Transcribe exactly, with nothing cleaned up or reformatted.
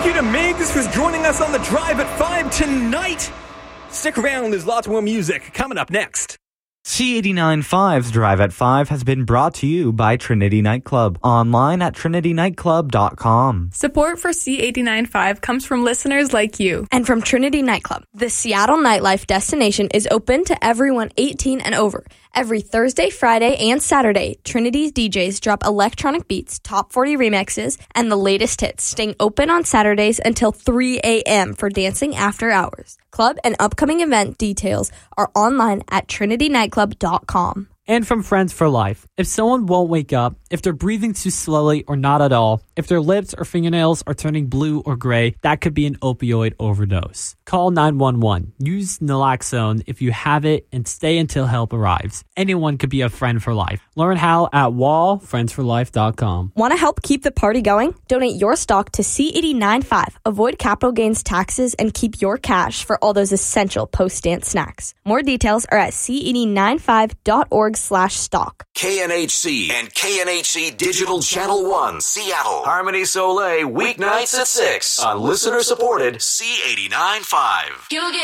Thank you to Migs, who's joining us on the Drive at five tonight. Stick around, there's lots more music coming up next. C eighty-nine point five's Drive at five has been brought to you by Trinity Nightclub, online at trinity nightclub dot com. Support for C eighty-nine point five comes from listeners like you. And from Trinity Nightclub. The Seattle nightlife destination is open to everyone eighteen and over. Every Thursday, Friday, and Saturday, Trinity's D Js drop electronic beats, top forty remixes, and the latest hits, staying open on Saturdays until three a.m. for dancing after hours. Club and upcoming event details are online at trinity nightclub dot com. And from Friends for Life. If someone won't wake up, if they're breathing too slowly or not at all, if their lips or fingernails are turning blue or gray, that could be an opioid overdose. Call nine one one. Use naloxone if you have it and stay until help arrives. Anyone could be a friend for life. Learn how at wall friends for life dot com. Want to help keep the party going? Donate your stock to C eighty-nine point five. Avoid capital gains taxes and keep your cash for all those essential post-dance snacks. More details are at c eighty-nine five dot org slash stock. K N H C and K N H C Digital Channel one, Seattle. Harmony Soleil, weeknights at six on listener-supported C eighty-nine point five.